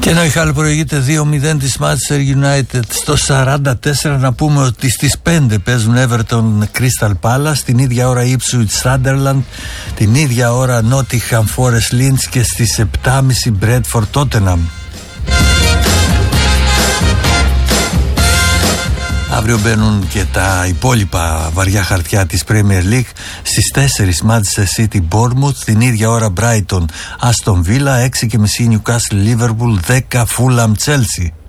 Και ενώ η Χάλ προηγείται 2-0 της Manchester United στο 44, να πούμε ότι στις 5 παίζουν Everton Crystal Palace, την ίδια ώρα Ipswich Sunderland, την ίδια ώρα Nottingham Forest Leeds και στις 7.30 Brentford Tottenham. Αύριο μπαίνουν και τα υπόλοιπα βαριά χαρτιά της Premier League. Στις 4 Manchester City Bournemouth, την ίδια ώρα Brighton Aston Villa, 6.30 Newcastle Liverpool, 10 Fulham Chelsea.